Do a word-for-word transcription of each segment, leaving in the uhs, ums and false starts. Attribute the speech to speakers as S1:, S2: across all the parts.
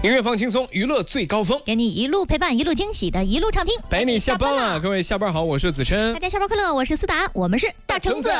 S1: 音乐放轻松，娱乐最高峰，
S2: 给你一路陪伴，一路惊喜的一路畅听，
S1: 陪你下班了。各位下班好，我是子琛。
S2: 大家下班快乐，我是思达，我们是大橙子。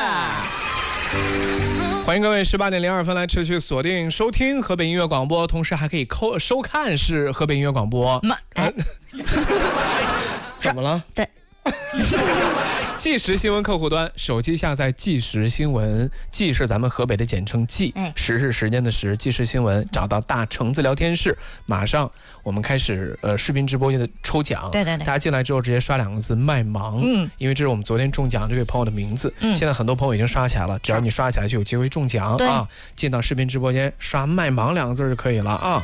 S1: 欢迎各位十八点零二分来持续锁定收听河北音乐广播，同时还可以扣收看是河北音乐广播。
S2: 哎，
S1: 怎么了？
S2: 对。
S1: 即时新闻客户端，手机下载即时新闻，即是咱们河北的简称即，
S2: 哎、
S1: 时是时间的时，即时新闻，找到大橙子聊天室，马上我们开始呃视频直播间的抽奖。
S2: 对对对，
S1: 大家进来之后直接刷两个字卖芒，嗯，因为这是我们昨天中奖这位朋友的名字，嗯，现在很多朋友已经刷起来了，只要你刷起来就有机会中奖啊！进到视频直播间刷卖芒两个字就可以了啊。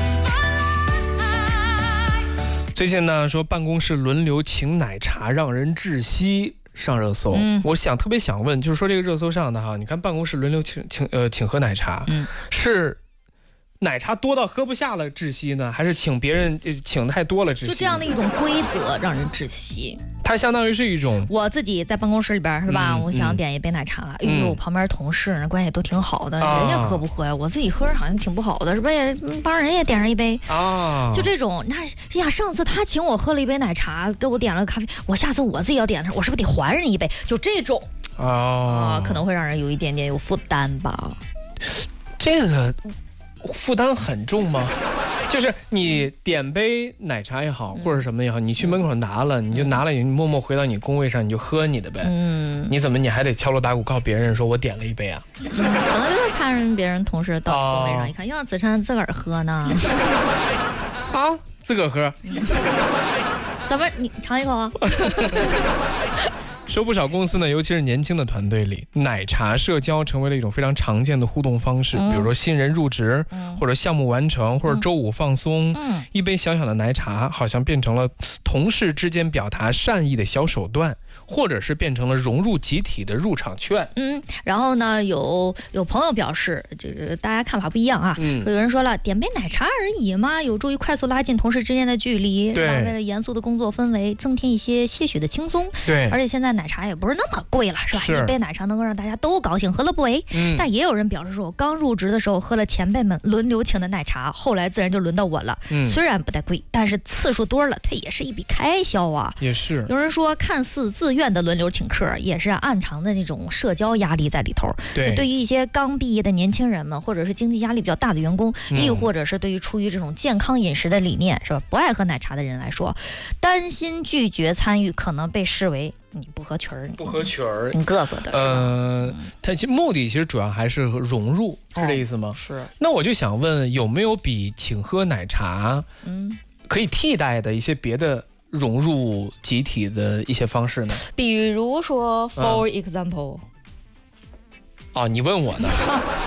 S1: 最近呢，说办公室轮流请奶茶让人窒息上热搜，嗯、我想特别想问，就是说这个热搜上的哈，你看办公室轮流请请呃请喝奶茶，嗯，是奶茶多到喝不下了窒息呢，还是请别人请太多了窒息？
S2: 就这样的一种规则让人窒息。
S1: 它相当于是一种，我
S2: 自己在办公室里边是吧？嗯、我想点一杯奶茶了，哎呦，我旁边同事呢关系都挺好的，嗯、人家喝不喝呀？我自己喝好像挺不好的，是不是也帮人也点上一杯啊？就这种，那呀，上次他请我喝了一杯奶茶，给我点了咖啡，我下次我自己要点的时候，我是不是得还人一杯？就这种啊，可能会让人有一点点有负担吧。
S1: 这个负担很重吗？就是你点杯奶茶也好，或者什么也好，你去门口拿了，你就拿了，你默默回到你工位上，你就喝你的呗。嗯，你怎么你还得敲锣打鼓告别人说我点了一杯啊？
S2: 嗯、可能就是看人别人同事到工位上一看，哟、哦，子琛自个儿喝呢。
S1: 啊，自个儿喝。
S2: 怎么你尝一口啊？
S1: 说不少公司呢，尤其是年轻的团队里，奶茶社交成为了一种非常常见的互动方式。嗯、比如说新人入职，嗯、或者项目完成，或者周五放松，嗯、一杯小小的奶茶好像变成了同事之间表达善意的小手段，或者是变成了融入集体的入场券。
S2: 嗯，然后呢，有有朋友表示，这个大家看法不一样啊。嗯、有人说了，点杯奶茶而已嘛，有助于快速拉近同事之间的距离，对，为了严肃的工作氛围增添一些些许的轻松。对，而且现在奶茶也不是那么贵了，是吧？是一杯奶茶能够让大家都高兴，何乐不为？嗯、但也有人表示说，我刚入职的时候喝了前辈们轮流请的奶茶，后来自然就轮到我了。嗯、虽然不太贵，但是次数多了，它也是一笔开销啊。
S1: 也是。
S2: 有人说，看似自愿的轮流请客，也是暗藏的那种社交压力在里头。对，对于一些刚毕业的年轻人们，或者是经济压力比较大的员工，嗯、亦或者是对于出于这种健康饮食的理念，是吧？不爱喝奶茶的人来说，担心拒绝参与可能被视为你不合群儿，
S1: 不合群儿，
S2: 挺嘚瑟的。
S1: 呃，它其目的其实主要还是融入，是这意思吗？
S2: 哦、是。
S1: 那我就想问，有没有比请喝奶茶，嗯，可以替代的一些别的融入集体的一些方式呢？
S2: 比如说 ，for example，
S1: 哦、啊，你问我呢？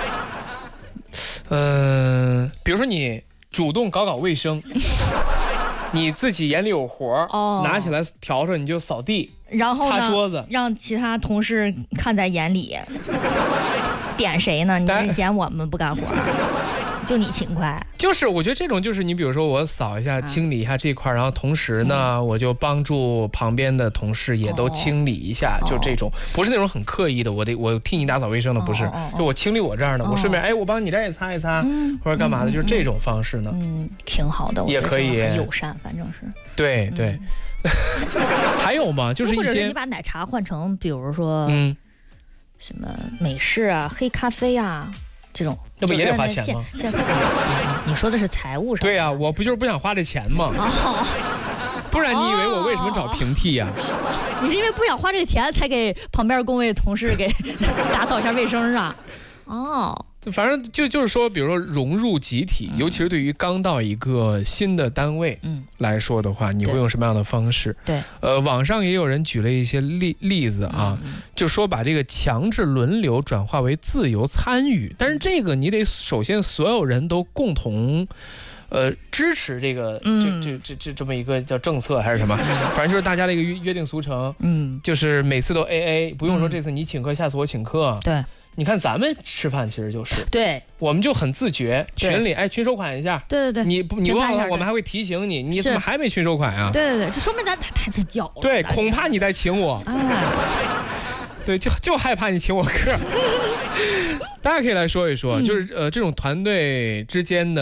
S1: 嗯、呃，比如说你主动搞搞卫生。你自己眼里有活儿，哦、拿起来笤帚你就扫地，
S2: 然后
S1: 擦桌子，
S2: 让其他同事看在眼里。点谁呢？你是嫌我们不干活，就你勤快。
S1: 就是我觉得这种就是你比如说我扫一下、清理一下这块，然后同时呢、嗯、我就帮助旁边的同事也都清理一下，哦、就这种不是那种很刻意的，我得我替你打扫卫生的，不是，哦哦哦就我清理我这儿的，哦、我顺便哎我帮你这儿也擦一擦，嗯、或者干嘛的，嗯、就是这种方式呢，
S2: 嗯，挺好的，
S1: 也可以
S2: 友善，反正是
S1: 对对。嗯、还有吗？就是一些，
S2: 或者是你把奶茶换成比如说嗯什么美式啊、黑咖啡啊。这种
S1: 那不也得花钱吗？
S2: 你说的是财务上？
S1: 对呀、啊，我不就是不想花这钱吗？哦、不然你以为我为什么找平替呀、啊？
S2: 你是因为不想花这个钱才给旁边工位同事给打扫一下卫生是吧？哦。
S1: 反正就就是说，比如说融入集体，嗯、尤其是对于刚到一个新的单位来说的话，嗯、你会用什么样的方式？
S2: 对，
S1: 呃，网上也有人举了一些例例子啊，嗯、就说把这个强制轮流转化为自由参与，但是这个你得首先所有人都共同。呃，支持这个，嗯、这这这这这么一个叫政策还是什么？反正就是大家的一个约约定俗成，嗯，就是每次都 A A， 不用说这次你请客，下次我请客，
S2: 对。
S1: 你看咱们吃饭其实就是，
S2: 对，
S1: 我们就很自觉，群里哎群收款一下，
S2: 对对对，
S1: 你你忘了，我们还会提醒你，你怎么还没群收款啊？
S2: 对对对，这说明咱太自骄了。
S1: 对，恐怕你再请我。哎对，就就害怕你请我客。大家可以来说一说，嗯、就是呃这种团队之间的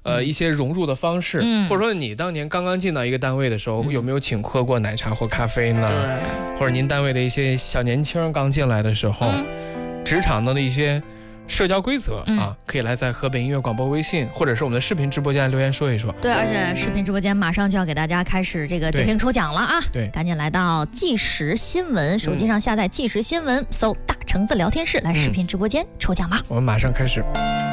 S1: 呃一些融入的方式，
S2: 嗯、
S1: 或者说你当年刚刚进到一个单位的时候，嗯、有没有请喝过奶茶或咖啡呢？或者您单位的一些小年轻刚进来的时候，嗯、职场的一些社交规则、嗯、啊，可以来在河北音乐广播微信或者是我们的视频直播间留言说一说。
S2: 对，而且视频直播间马上就要给大家开始这个截屏抽奖了啊！
S1: 对，
S2: 赶紧来到即时新闻，手机上下载即时新闻，嗯、搜大橙子聊天室来视频直播间抽奖吧。
S1: 我们马上开始。